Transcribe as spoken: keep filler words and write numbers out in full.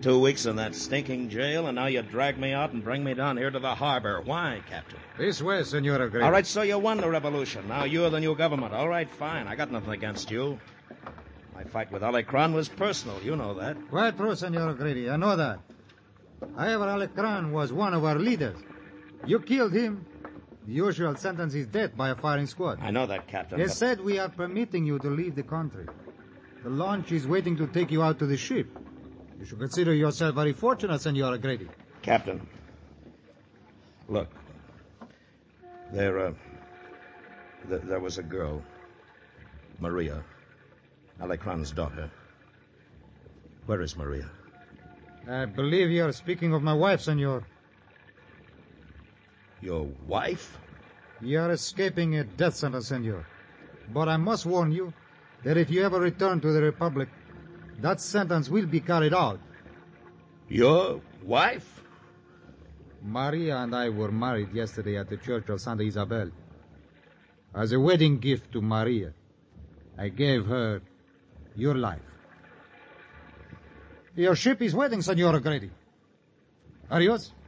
Two weeks in that stinking jail, and now you drag me out and bring me down here to the harbor. Why, Captain? This way, Senor O'Grady. All right, so you won the revolution. Now you're the new government. All right, fine. I got nothing against you. My fight with Alecran was personal. You know that. Quite true, Senor O'Grady. I know that. However, Alecran was one of our leaders. You killed him. The usual sentence is death by a firing squad. I know that, Captain. They but... said we are permitting you to leave the country. The launch is waiting to take you out to the ship. You should consider yourself very fortunate, Senor O'Grady. Captain, look. There, uh, th- there was a girl, Maria, Alecran's daughter. Where is Maria? I believe you are speaking of my wife, Senor. Your wife? You are escaping a death sentence, Senor. But I must warn you that if you ever return to the Republic, that sentence will be carried out. Your wife? Maria and I were married yesterday at the Church of Santa Isabel. As a wedding gift to Maria, I gave her your life. Your ship is waiting, Senor O'Grady. Adios.